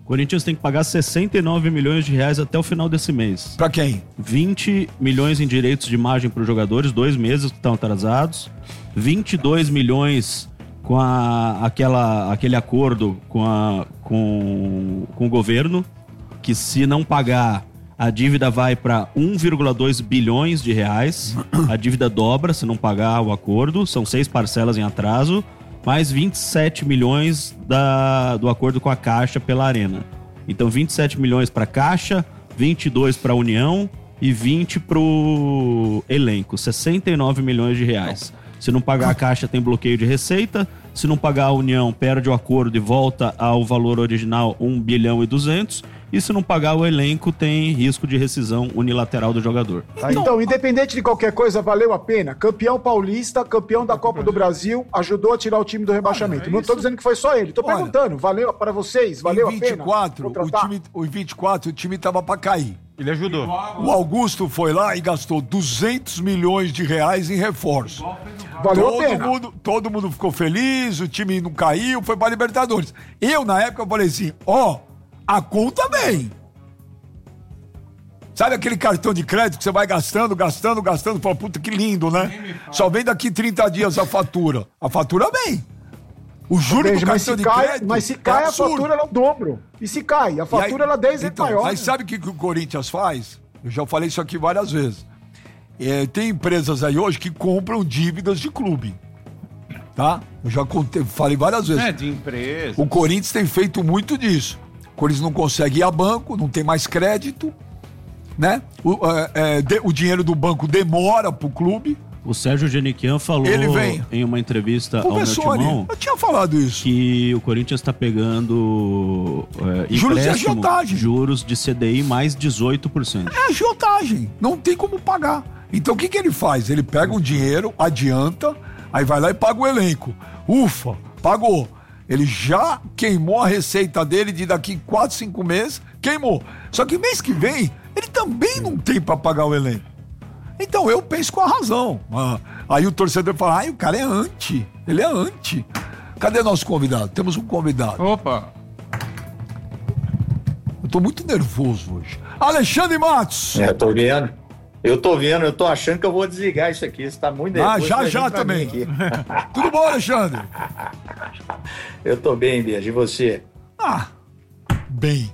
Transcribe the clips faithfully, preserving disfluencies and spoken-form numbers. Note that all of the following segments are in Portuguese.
O Corinthians tem que pagar sessenta e nove milhões de reais até o final desse mês. Pra quem? vinte milhões em direitos de imagem para os jogadores, dois meses que estão atrasados. vinte e dois milhões com a, aquela, aquele acordo com, a, com, com o governo, que se não pagar, a dívida vai para um vírgula dois bilhões de reais. A dívida dobra se não pagar o acordo. São seis parcelas em atraso. Mais vinte e sete milhões da, do acordo com a Caixa pela Arena. Então vinte e sete milhões para a Caixa, vinte e dois para a União e vinte para o elenco. sessenta e nove milhões de reais. Se não pagar a Caixa, tem bloqueio de receita. Se não pagar a União, perde o acordo e volta ao valor original, um bilhão e duzentos. E se não pagar o elenco, tem risco de rescisão unilateral do jogador. Tá, então, independente de qualquer coisa, valeu a pena. Campeão paulista, campeão da Copa do Brasil, ajudou a tirar o time do rebaixamento. Olha, não tô dizendo que foi só ele, tô Olha, perguntando, valeu para vocês, valeu vinte e quatro, a pena? O time, em vinte e quatro, o time tava para cair. Ele ajudou. O Augusto foi lá e gastou duzentos milhões de reais em reforço. Valeu todo a pena. Mundo, todo mundo ficou feliz, o time não caiu, foi pra Libertadores. Eu, na época, falei assim, ó, oh, a conta vem. Sabe aquele cartão de crédito que você vai gastando, gastando, gastando, fala, puta, que lindo, né? Só vem daqui trinta dias a fatura. A fatura vem. O juro Veja, do cartão de cai, crédito. Mas se cai, é a fatura ela é o dobro. E se cai, a fatura aí, ela é dez vezes então, maior. Mas sabe o que, que o Corinthians faz? Eu já falei isso aqui várias vezes. É, tem empresas aí hoje que compram dívidas de clube. Tá? Eu já contei, falei várias vezes. É, de empresa. O Corinthians tem feito muito disso. O Corinthians não consegue ir a banco, não tem mais crédito, né? O, é, é, de, o dinheiro do banco demora pro clube. O Sérgio Geniquian falou Ele vem. em uma entrevista ao meu timão, eu tinha falado isso, que o Corinthians está pegando é, juros de agiotagem. Juros de C D I mais dezoito por cento. É agiotagem, não tem como pagar. Então o que, que ele faz? Ele pega um dinheiro, adianta, aí vai lá e paga o elenco. Ufa, pagou. Ele já queimou a receita dele de daqui quatro, cinco meses, queimou. Só que mês que vem, ele também não tem para pagar o elenco. Então eu penso com a razão. Ah, aí o torcedor fala, ai, o cara é anti, ele é anti. Cadê nosso convidado? Temos um convidado. Opa! Eu tô muito nervoso hoje. Alexandre Matos! É, eu tô vendo. Eu tô vendo, eu tô achando que eu vou desligar isso aqui. Você tá muito nervoso. Ah, já, já também. Tudo bom, Alexandre? Eu tô bem, Beijo. E você? Ah, bem.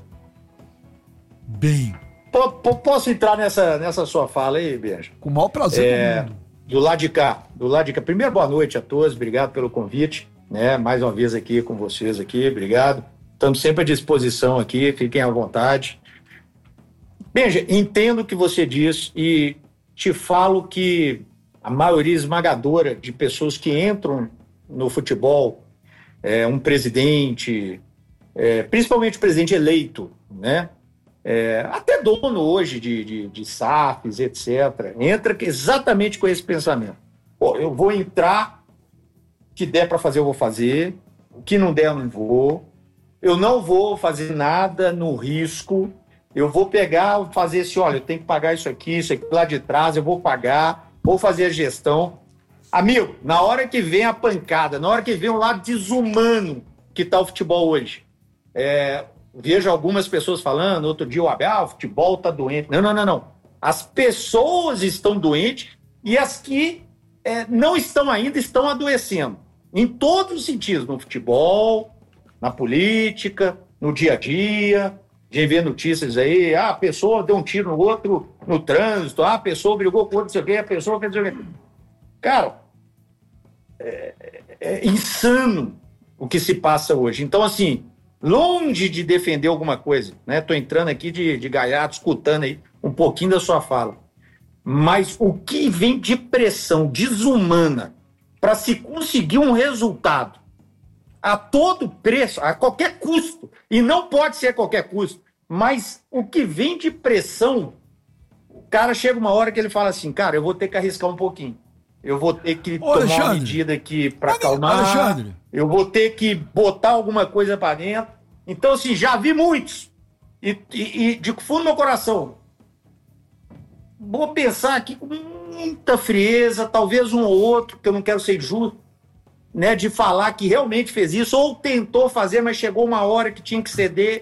Bem. P- p- posso entrar nessa, nessa sua fala aí, Beijo? Com o maior prazer é, do mundo. Do lado de cá, do lado de cá. Primeiro, boa noite a todos, obrigado pelo convite, né? Mais uma vez aqui com vocês aqui, obrigado. Estamos sempre à disposição aqui, fiquem à vontade. Benja, entendo o que você diz e te falo que a maioria esmagadora de pessoas que entram no futebol, é, um presidente, é, principalmente o presidente eleito, né? É, até dono hoje de, de, de S A Fs, etcétera, entra exatamente com esse pensamento. Pô, eu vou entrar, o que der para fazer eu vou fazer, o que não der eu não vou, eu não vou fazer nada no risco, eu vou pegar, fazer assim, olha, eu tenho que pagar isso aqui, isso aqui lá de trás, eu vou pagar, vou fazer a gestão. Amigo, na hora que vem a pancada, na hora que vem o lado desumano que está o futebol hoje, é... vejo algumas pessoas falando, outro dia o Abel, ah, o futebol tá doente. Não, não, não, não. As pessoas estão doentes e as que é, não estão ainda estão adoecendo. Em todos os sentidos, no futebol, na política, no dia a dia. A gente vê notícias aí, ah, a pessoa deu um tiro no outro no trânsito, ah, a pessoa brigou com outro, não sei o quê, a pessoa fez o quê. Cara, é, é insano o que se passa hoje. Então, assim, longe de defender alguma coisa, né? Tô entrando aqui de, de gaiato, escutando aí um pouquinho da sua fala. Mas o que vem de pressão desumana para se conseguir um resultado a todo preço, a qualquer custo, e não pode ser a qualquer custo, mas o que vem de pressão, o cara chega uma hora que ele fala assim, cara, eu vou ter que arriscar um pouquinho. Eu vou ter que Ô, tomar Alexandre, uma medida aqui para acalmar. Alexandre. Eu vou ter que botar alguma coisa para dentro. Então, assim, já vi muitos. E, e, e de fundo do meu coração, vou pensar aqui com muita frieza, talvez um ou outro, que eu não quero ser justo, né, de falar que realmente fez isso, ou tentou fazer, mas chegou uma hora que tinha que ceder